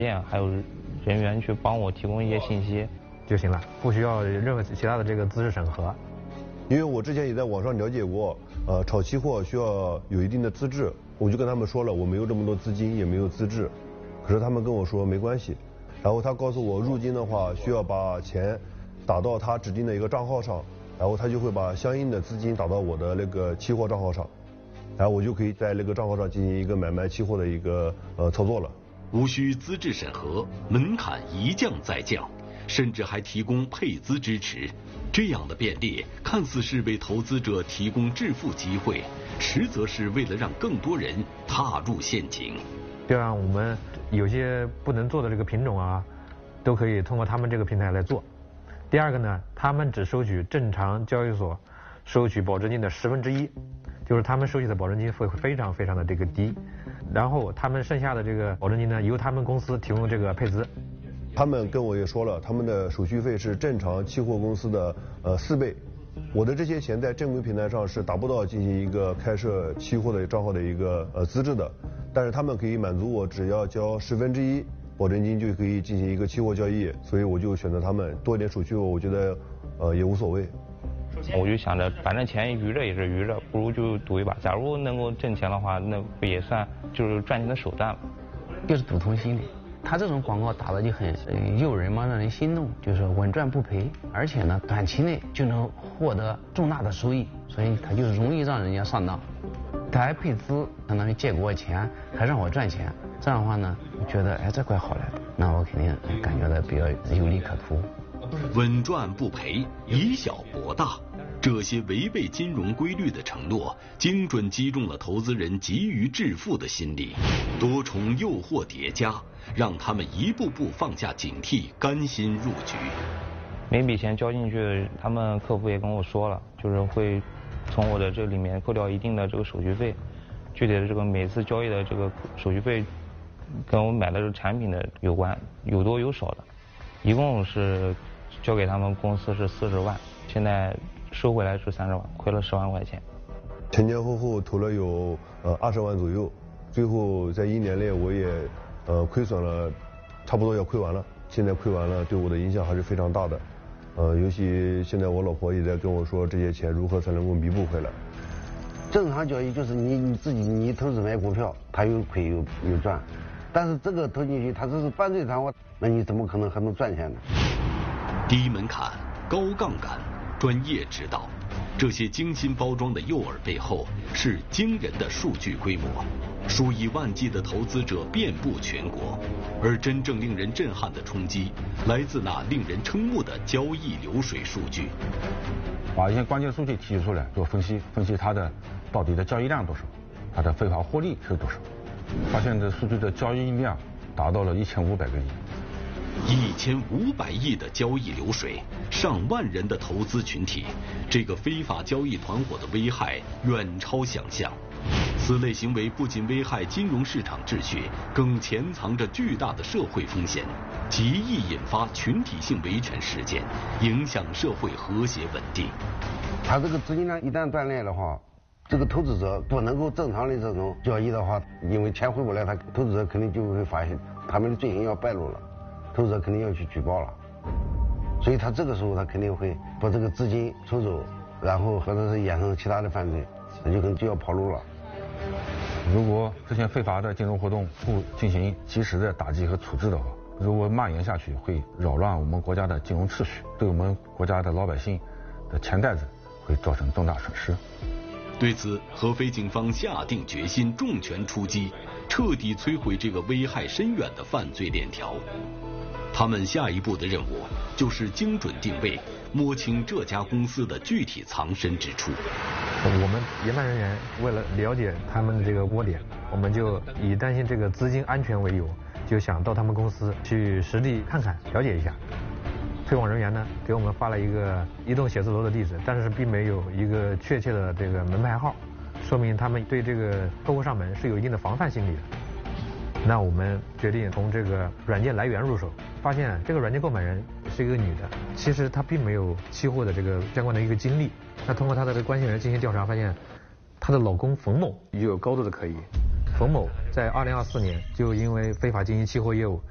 还有人员去帮我提供一些信息就行了，不需要任何其他的这个资质审核。 因为我之前也在网上了解过，炒期货需要有一定的资质，我就跟他们说了，我没有这么多资金，也没有资质，可是他们跟我说没关系，然后他告诉我入金的话需要把钱打到他指定的一个账号上，然后他就会把相应的资金打到我的那个期货账号上，然后我就可以在那个账号上进行一个买卖期货的一个操作了。 无需资质审核，门槛一降再降，甚至还提供配资支持。这样的便利看似是为投资者提供致富机会，实则是为了让更多人踏入陷阱。 这样我们有些不能做的这个品种啊，都可以通过他们这个平台来做。第二个呢，他们只收取正常交易所收取保证金的1/10，就是他们收取的保证金会非常的这个低，然后他们剩下的这个保证金呢，由他们公司提供这个配资。 他们跟我也说了，他们的手续费是正常期货公司的4倍。我的这些钱在正规平台上是达不到进行一个开设期货的账号的一个资质的，但是他们可以满足我只要交1/10保证金就可以进行一个期货交易，所以我就选择他们，多一点手续费我觉得也无所谓。 我就想着反正钱余着也是余着，不如就赌一把，假如能够挣钱的话，那不也算就是赚钱的手段了。 就是赌徒心理，他这种广告打的就很诱人嘛，让人心动，就是稳赚不赔，而且呢短期内就能获得重大的收益，所以他就容易让人家上当。他还配资，相当于借给我钱，还让我赚钱，这样的话呢，觉得这怪好来的，那我肯定感觉到比较有利可图。 稳赚不赔，以小博大，这些违背金融规律的承诺，精准击中了投资人急于致富的心理。多重诱惑叠加，让他们一步步放下警惕，甘心入局。 每笔钱交进去，他们客服也跟我说了，就是会从我的这里面扣掉一定的这个手续费，具体的这个每次交易的这个手续费，跟我买的这个产品的有关，有多有少的，一共是交给他们公司是40万，现在收回来是30万，亏了10万块钱。 前前后后投了有20万左右，最后在1年内我也亏损了，差不多要亏完了。现在亏完了，对我的影响还是非常大的。尤其现在我老婆也在跟我说，这些钱如何才能够弥补回来。 正常交易就是你自己你投资买股票，它有亏有赚，但是这个投进去它这是犯罪团伙，那你怎么可能还能赚钱呢？ 低门槛、高杠杆、专业指导，这些精心包装的诱饵背后是惊人的数据规模，数以万计的投资者遍布全国，而真正令人震撼的冲击来自那令人瞠目的交易流水数据。 把一些关键数据提取出来做分析，分析它的到底的交易量多少，它的非法获利是多少，发现这数据的交易量达到了1500个亿。 1500亿的交易流水，上万人的投资群体，这个非法交易团伙的危害远超想象。此类行为不仅危害金融市场秩序，更潜藏着巨大的社会风险，极易引发群体性维权事件，影响社会和谐稳定。 他这个资金量一旦断裂的话，这个投资者不能够正常的这种交易的话，因为钱回不来，他投资者肯定就会发现他们的罪行要败露了。 投资者肯定要去举报了，所以他这个时候他肯定会把这个资金抽走，然后或者是衍生其他的犯罪，那就可能就要跑路了。 如果这些非法的金融活动不进行及时的打击和处置的话，如果蔓延下去，会扰乱我们国家的金融秩序，对我们国家的老百姓的钱袋子会造成重大损失。 对此，合肥警方下定决心，重拳出击，彻底摧毁这个危害深远的犯罪链条。 他们下一步的任务就是精准定位，摸清这家公司的具体藏身之处。 我们研判人员为了了解他们的这个窝点，我们就以担心这个资金安全为由，就想到他们公司去实地看看，了解一下。推广人员呢给我们发了一个一栋写字楼的地址，但是并没有一个确切的这个门牌号，说明他们对这个客户上门是有一定的防范心理的。 那我们决定从这个软件来源入手，发现这个软件购买人是一个女的，其实她并没有期货的这个相关的一个经历。那通过她的这个关系人进行调查，发现她的老公冯某也有高度的可疑。冯某在2024年就因为非法经营期货业务